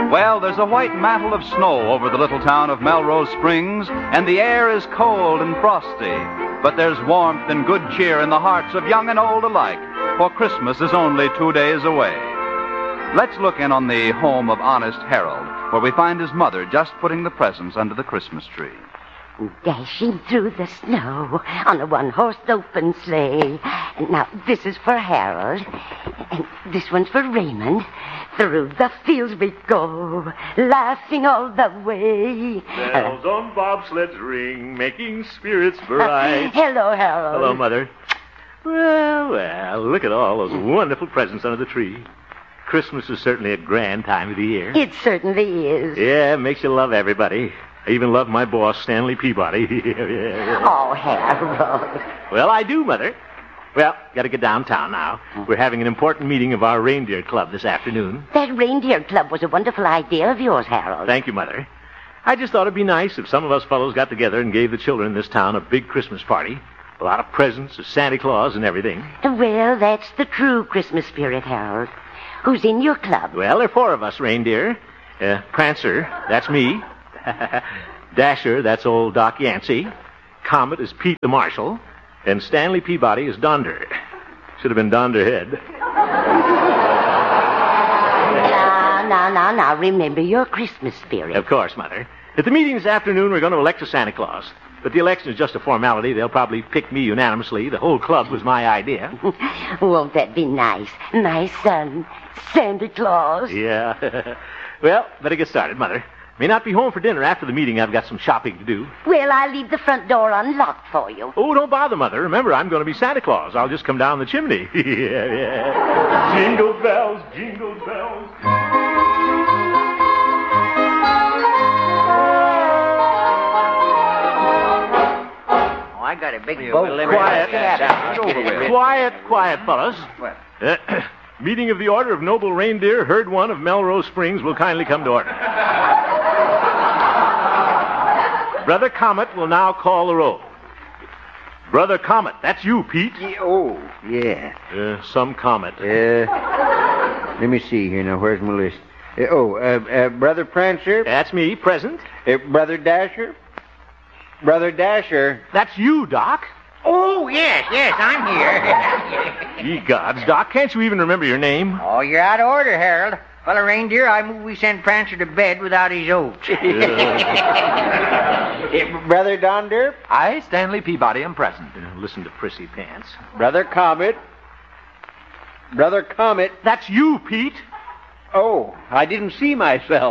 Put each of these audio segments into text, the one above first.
Well, there's a white mantle of snow over the little town of Melrose Springs, and the air is cold and frosty. But there's warmth and good cheer in the hearts of young and old alike, for Christmas is only 2 days away. Let's look in on the home of Honest Harold, where we find his mother just putting the presents under the Christmas tree. Dashing through the snow on a one-horse open sleigh. Now, this is for Harold, and this one's for Raymond. Through the fields we go, laughing all the way. Bells on bobsleds ring, making spirits bright. Hello, Harold. Hello, Mother. Well, look at all those wonderful presents under the tree. Christmas is certainly a grand time of the year. It certainly is. Yeah, it makes you love everybody. I even love my boss, Stanley Peabody. Yeah. Oh, Harold. Well, I do, Mother. Well, got to get downtown now. We're having an important meeting of our reindeer club this afternoon. That reindeer club was a wonderful idea of yours, Harold. Thank you, Mother. I just thought it'd be nice if some of us fellows got together and gave the children in this town a big Christmas party. A lot of presents, a Santa Claus, and everything. Well, that's the true Christmas spirit, Harold. Who's in your club? Well, there are 4 of us, reindeer. Prancer, that's me. Dasher, that's old Doc Yancey. Comet is Pete the Marshal. And Stanley Peabody is Donder. Should have been Donderhead. Now, remember your Christmas spirit. Of course, Mother. At the meeting this afternoon, we're going to elect a Santa Claus. But the election is just a formality. They'll probably pick me unanimously. The whole club was my idea. Won't that be nice? My son, Santa Claus. Yeah. Well, better get started, Mother. May not be home for dinner after the meeting. I've got some shopping to do. Well, I'll leave the front door unlocked for you. Oh, don't bother, Mother. Remember, I'm going to be Santa Claus. I'll just come down the chimney. Yeah. Jingle bells, jingle bells. I got a big boat. Quiet, fellas. Meeting of the Order of Noble Reindeer, Herd 1 of Melrose Springs will kindly come to order. Brother Comet will now call the roll. Brother Comet, that's you, Pete. Yeah. Some Comet. Let me see here now. Where's my list? Brother Prancer. That's me, present. Brother Dasher. Brother Dasher. That's you, Doc. Oh, yes, I'm here. Ye gods, Doc, can't you even remember your name? Oh, you're out of order, Harold. Fellow reindeer, I move we send Prancer to bed without his oats. Brother Donder. I, Stanley Peabody, am present. Listen to Prissy Pants. Brother Comet. Brother Comet. That's you, Pete. Oh, I didn't see myself.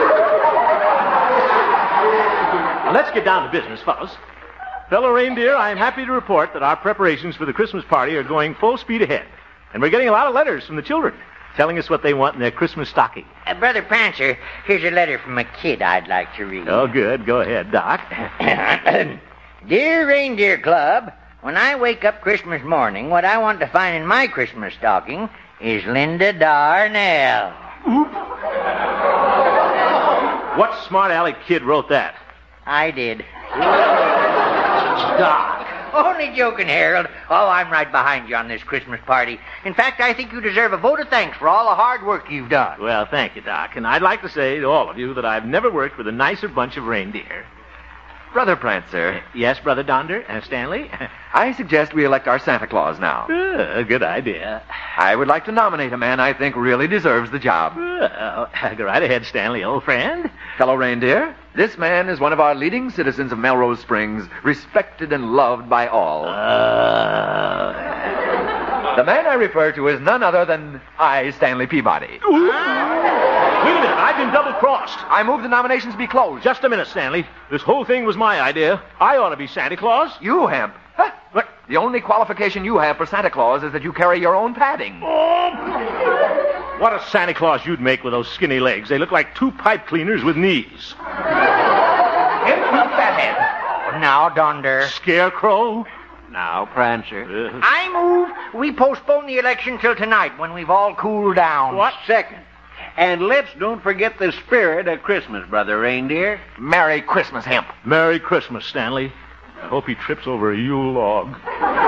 Now, let's get down to business, fellas. Fellow reindeer, I am happy to report that our preparations for the Christmas party are going full speed ahead. And we're getting a lot of letters from the children telling us what they want in their Christmas stocking. Brother Prancer, here's a letter from a kid I'd like to read. Oh, good. Go ahead, Doc. Dear Reindeer Club, when I wake up Christmas morning, what I want to find in my Christmas stocking is Linda Darnell. Oop. What smart aleck kid wrote that? I did. Doc. Only joking, Harold. Oh, I'm right behind you on this Christmas party. In fact, I think you deserve a vote of thanks for all the hard work you've done. Well, thank you, Doc. And I'd like to say to all of you that I've never worked with a nicer bunch of reindeer. Brother Prancer. Yes, Brother Donder? Stanley? I suggest we elect our Santa Claus now. Good idea. I would like to nominate a man I think really deserves the job. Well, go right ahead, Stanley, old friend. Fellow reindeer, this man is one of our leading citizens of Melrose Springs, respected and loved by all. The man I refer to is none other than I, Stanley Peabody. Wait a minute, I've been double-crossed. I move the nominations be closed. Just a minute, Stanley. This whole thing was my idea. I ought to be Santa Claus. You, Hemp. Huh? What? The only qualification you have for Santa Claus is that you carry your own padding. Oh. What a Santa Claus you'd make with those skinny legs. They look like 2 pipe cleaners with knees. Hemp, you fathead. Oh, now, Donder. Scarecrow. Now, Prancer. I move we postpone the election till tonight when we've all cooled down. What? Second. And let's don't forget the spirit of Christmas, Brother Reindeer. Merry Christmas, Hemp. Merry Christmas, Stanley. I hope he trips over a Yule log.